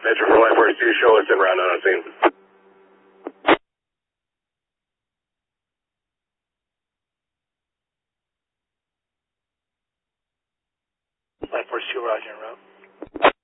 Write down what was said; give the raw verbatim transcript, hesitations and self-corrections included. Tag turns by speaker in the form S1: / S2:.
S1: Metro for Life Force two, show us in round on scene. Life Force two, roger, en route.